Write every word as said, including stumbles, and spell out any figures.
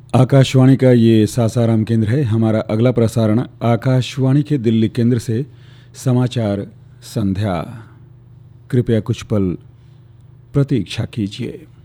आकाशवाणी का ये सासाराम केंद्र है। हमारा अगला प्रसारण आकाशवाणी के दिल्ली केंद्र से समाचार संध्या। कृपया कुछ पल प्रतीक्षा कीजिए।